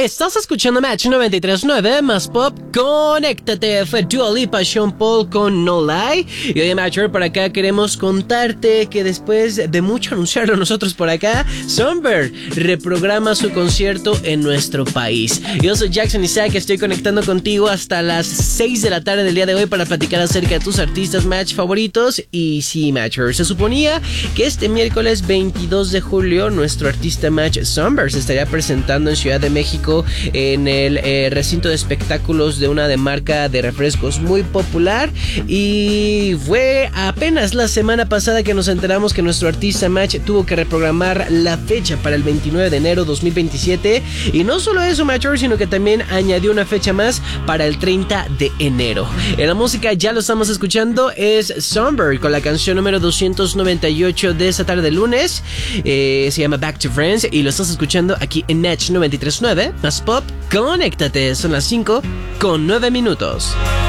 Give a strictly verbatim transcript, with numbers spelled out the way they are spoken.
Estás escuchando Match noventa y tres punto nueve más pop. Conéctate. Fue Dua Lipa, Sean Paul con No Lie. Y hoy, Matcher, por acá queremos contarte que después de mucho anunciarlo nosotros por acá, Sunbird reprograma su concierto en nuestro país. Yo soy Jackson Isaac, estoy conectando contigo hasta las seis de la tarde del día de hoy para platicar acerca de tus artistas Match favoritos. Y sí, Matcher, se suponía que este miércoles veintidós de julio nuestro artista Match Sunbird se estaría presentando en Ciudad de México en el eh, recinto de espectáculos de una de marca de refrescos muy popular, y fue apenas la semana pasada que nos enteramos que nuestro artista Match tuvo que reprogramar la fecha para el veintinueve de enero de dos mil veintisiete, y no solo eso, Matcher, sino que también añadió una fecha más para el treinta de enero. En la música ya lo estamos escuchando, es Sunbird con la canción número doscientos noventa y ocho de esta tarde de lunes, eh, se llama Back to Friends, y lo estás escuchando aquí en Match noventa y tres punto nueve más pop. Conéctate, son las cinco con nueve minutos.